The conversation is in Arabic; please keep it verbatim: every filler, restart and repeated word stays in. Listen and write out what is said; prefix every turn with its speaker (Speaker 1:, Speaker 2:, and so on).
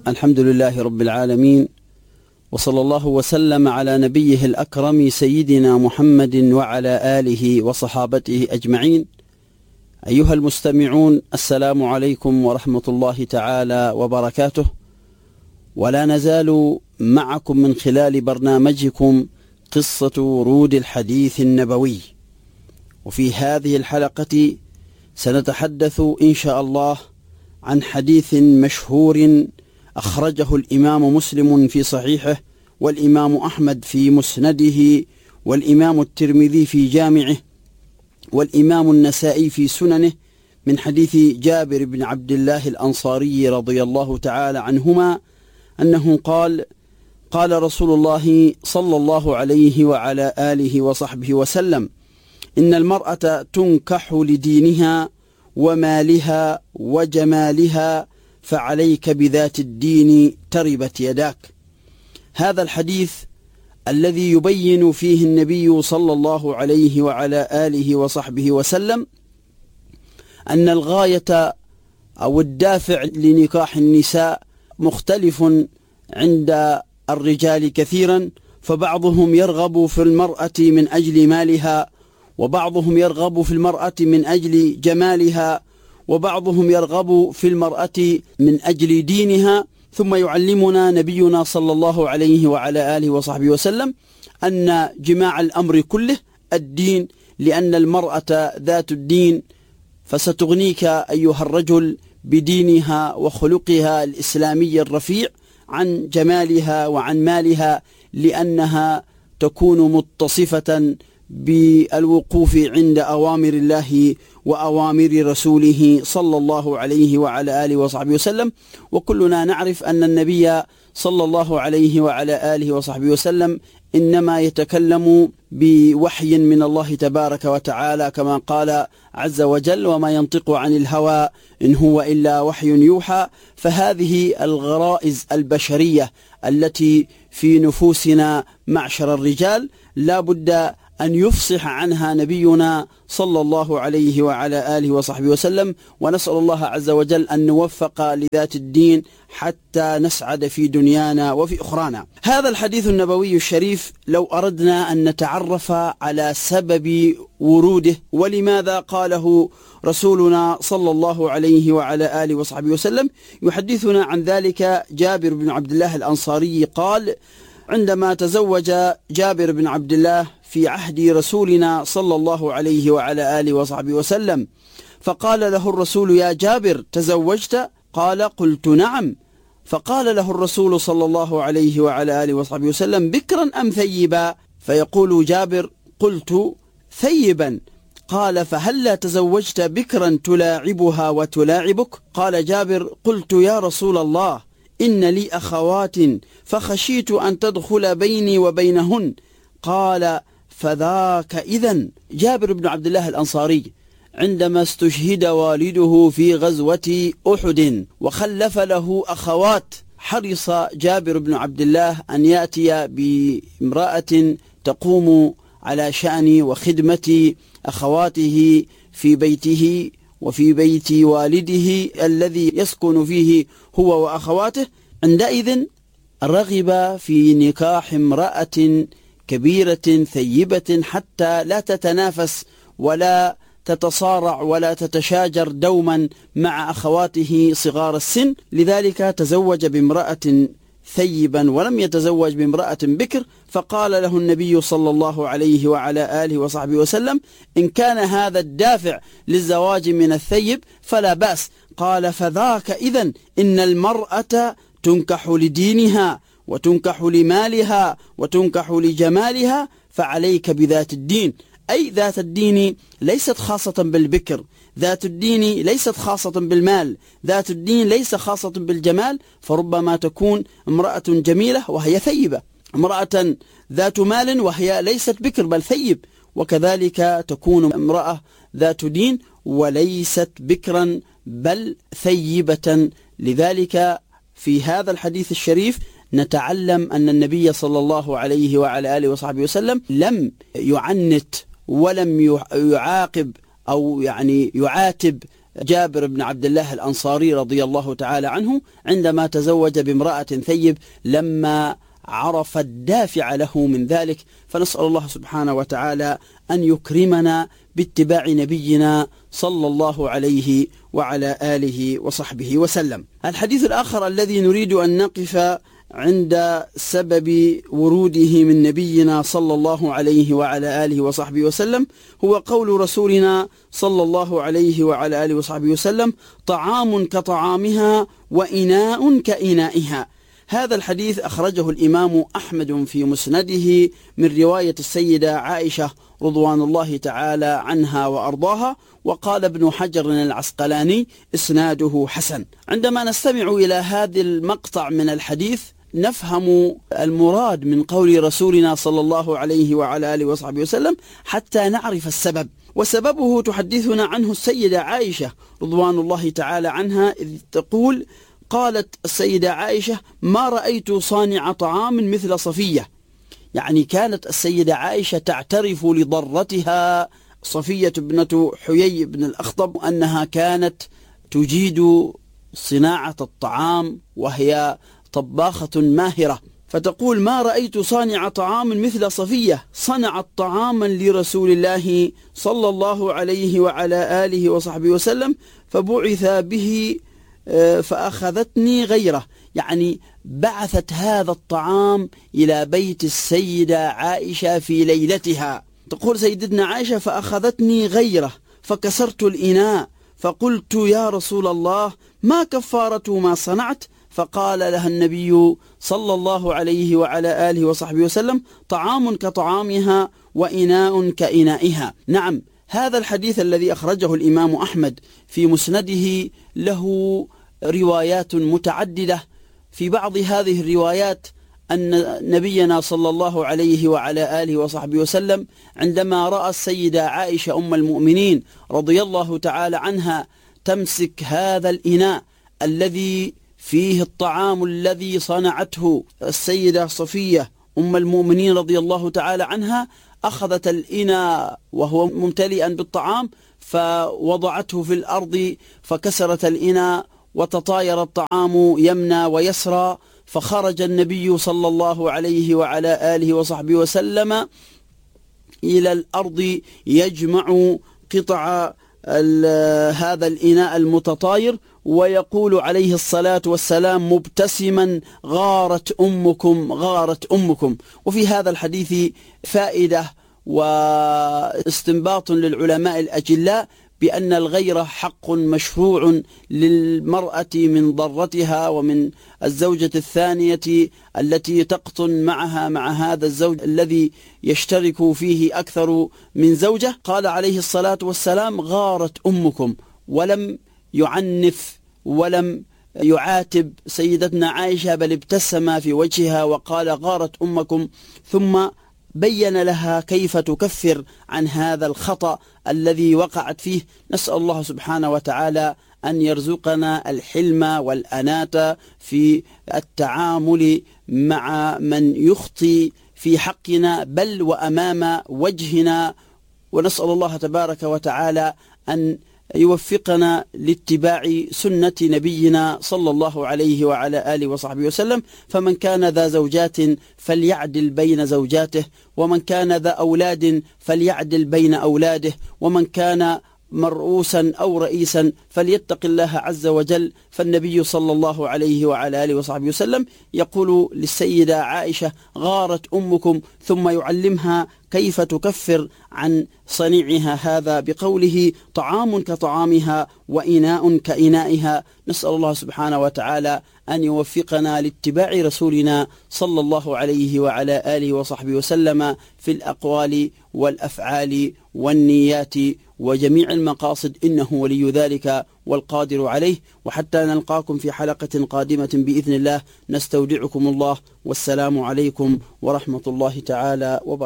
Speaker 1: الحمد لله رب العالمين، وصلى الله وسلم على نبيه الأكرم سيدنا محمد وعلى آله وصحابته أجمعين. أيها المستمعون، السلام عليكم ورحمة الله تعالى وبركاته، ولا نزال معكم من خلال برنامجكم قصة ورود الحديث النبوي. وفي هذه الحلقة سنتحدث إن شاء الله عن حديث مشهور أخرجه الإمام مسلم في صحيحه، والإمام أحمد في مسنده، والإمام الترمذي في جامعه، والإمام النسائي في سننه، من حديث جابر بن عبد الله الأنصاري رضي الله تعالى عنهما أنه قال: قال رسول الله صلى الله عليه وعلى آله وصحبه وسلم: إن المرأة تنكح لدينها ومالها وجمالها، فعليك بذات الدين تربت يداك. هذا الحديث الذي يبين فيه النبي صلى الله عليه وعلى آله وصحبه وسلم أن الغاية أو الدافع لنكاح النساء مختلف عند الرجال كثيرا، فبعضهم يرغب في المرأة من أجل مالها، وبعضهم يرغب في المرأة من أجل جمالها، وبعضهم يرغب في المرأة من أجل دينها. ثم يعلمنا نبينا صلى الله عليه وعلى آله وصحبه وسلم أن جماع الأمر كله الدين، لأن المرأة ذات الدين، فستغنيك أيها الرجل بدينها وخلقها الإسلامي الرفيع عن جمالها وعن مالها، لأنها تكون متصفة بالوقوف عند أوامر الله وأوامر رسوله صلى الله عليه وعلى آله وصحبه وسلم. وكلنا نعرف أن النبي صلى الله عليه وعلى آله وصحبه وسلم إنما يتكلم بوحي من الله تبارك وتعالى، كما قال عز وجل: وما ينطق عن الهوى إن هو إلا وحي يوحى. فهذه الغرائز البشرية التي في نفوسنا معشر الرجال لا بد أن يفصح عنها نبينا صلى الله عليه وعلى آله وصحبه وسلم، ونسأل الله عز وجل أن نوفق لذات الدين حتى نسعد في دنيانا وفي أخرانا. هذا الحديث النبوي الشريف لو أردنا أن نتعرف على سبب وروده ولماذا قاله رسولنا صلى الله عليه وعلى آله وصحبه وسلم، يحدثنا عن ذلك جابر بن عبد الله الأنصاري قال: عندما تزوج جابر بن عبد الله في عهد رسولنا صلى الله عليه وعلى آله وصحبه وسلم، فقال له الرسول: يا جابر تزوجت؟ قال: قلت نعم. فقال له الرسول صلى الله عليه وعلى آله وصحبه وسلم: بكرا أم ثيبا؟ فيقول جابر: قلت ثيبا. قال: فهلا تزوجت بكرا تلاعبها وتلاعبك؟ قال جابر: قلت يا رسول الله إن لي أخوات فخشيت أن تدخل بيني وبينهن. قال: فذاك إذن. جابر بن عبد الله الأنصاري عندما استشهد والده في غزوة أحد وخلف له أخوات، حرص جابر بن عبد الله أن يأتي بامرأة تقوم على شأن وخدمة أخواته في بيته وفي بيت والده الذي يسكن فيه هو وأخواته. عندئذ رغب في نكاح امرأة كبيرة ثيبة حتى لا تتنافس ولا تتصارع ولا تتشاجر دوما مع أخواته صغار السن، لذلك تزوج بامرأة ثيبا ولم يتزوج بامرأة بكر. فقال له النبي صلى الله عليه وعلى آله وصحبه وسلم: إن كان هذا الدافع للزواج من الثيب فلا بأس. قال: فذاك إذن. إن المرأة تنكح لدينها وتنكح لمالها وتنكح لجمالها، فعليك بذات الدين. أي ذات الدين ليست خاصة بالبكر، ذات الدين ليست خاصة بالمال، ذات الدين ليس خاصة بالجمال، فربما تكون امرأة جميلة وهي ثيبة، امرأة ذات مال وهي ليست بكر بل ثيب، وكذلك تكون امرأة ذات دين وليست بكرا بل ثيبة. لذلك في هذا الحديث الشريف نتعلم أن النبي صلى الله عليه وعلى آله وصحبه وسلم لم يعنت ولم يعاقب أو يعني يعاتب جابر بن عبد الله الأنصاري رضي الله تعالى عنه عندما تزوج بامرأة ثيب لما عرف الدافع له من ذلك. فنسأل الله سبحانه وتعالى أن يكرمنا باتباع نبينا صلى الله عليه وعلى آله وصحبه وسلم. الحديث الآخر الذي نريد أن نقف عند سبب وروده من نبينا صلى الله عليه وعلى آله وصحبه وسلم هو قول رسولنا صلى الله عليه وعلى آله وصحبه وسلم: طعام كطعامها وإناء كإنائها. هذا الحديث أخرجه الإمام أحمد في مسنده من رواية السيدة عائشة رضوان الله تعالى عنها وأرضاها، وقال ابن حجر العسقلاني: إسناده حسن. عندما نستمع إلى هذا المقطع من الحديث نفهم المراد من قول رسولنا صلى الله عليه وعلى آله وصحبه وسلم حتى نعرف السبب. وسببه تحدثنا عنه السيدة عائشة رضوان الله تعالى عنها، إذ تقول: قالت السيدة عائشة: ما رأيت صانع طعام مثل صفية. يعني كانت السيدة عائشة تعترف لضرتها صفية ابنة حيي بن الأخطب أنها كانت تجيد صناعة الطعام وهي طباخة ماهرة، فتقول: ما رأيت صانع طعام مثل صفية، صنعت طعاما لرسول الله صلى الله عليه وعلى آله وصحبه وسلم فبعث به فأخذتني غيره. يعني بعثت هذا الطعام إلى بيت السيدة عائشة في ليلتها. تقول سيدتنا عائشة: فأخذتني غيره فكسرت الإناء فقلت: يا رسول الله، ما كفارة ما صنعت؟ فقال لها النبي صلى الله عليه وعلى آله وصحبه وسلم: طعام كطعامها وإناء كإنائها. نعم، هذا الحديث الذي أخرجه الإمام أحمد في مسنده له روايات متعددة. في بعض هذه الروايات أن نبينا صلى الله عليه وعلى آله وصحبه وسلم عندما رأى السيدة عائشة أم المؤمنين رضي الله تعالى عنها تمسك هذا الإناء الذي فيه الطعام الذي صنعته السيدة صفية أم المؤمنين رضي الله تعالى عنها، أخذت الإناء وهو ممتلئا بالطعام فوضعته في الأرض فكسرت الإناء وتطاير الطعام يمنى ويسرى، فخرج النبي صلى الله عليه وعلى آله وصحبه وسلم إلى الأرض يجمع قطع هذا الإناء المتطاير ويقول عليه الصلاة والسلام مبتسما: غارت أمكم غارت أمكم. وفي هذا الحديث فائدة واستنباط للعلماء الأجلاء بأن الغيرة حق مشروع للمرأة من ضرتها ومن الزوجة الثانية التي تقطن معها مع هذا الزوج الذي يشترك فيه أكثر من زوجة. قال عليه الصلاة والسلام: غارت أمكم، ولم يعنف ولم يعاتب سيدتنا عائشة، بل ابتسم في وجهها وقال: غارت أمكم، ثم بين لها كيف تكفر عن هذا الخطأ الذي وقعت فيه. نسأل الله سبحانه وتعالى أن يرزقنا الحلم والأناة في التعامل مع من يخطي في حقنا بل وأمام وجهنا، ونسأل الله تبارك وتعالى أن يوفقنا لاتباع سنة نبينا صلى الله عليه وعلى آله وصحبه وسلم. فمن كان ذا زوجات فليعدل بين زوجاته، ومن كان ذا أولاد فليعدل بين أولاده، ومن كان مرؤوسا أو رئيسا فليتق الله عز وجل. فالنبي صلى الله عليه وعلى آله وصحبه وسلم يقول للسيدة عائشة: غارت أمكم، ثم يعلمها كيف تكفر عن صنيعها هذا بقوله: طعام كطعامها وإناء كإنائها. نسأل الله سبحانه وتعالى أن يوفقنا لاتباع رسولنا صلى الله عليه وعلى آله وصحبه وسلم في الأقوال والأفعال والنيات وجميع المقاصد، إنه ولي ذلك والقادر عليه. وحتى نلقاكم في حلقة قادمة بإذن الله، نستودعكم الله، والسلام عليكم ورحمة الله تعالى وبركاته.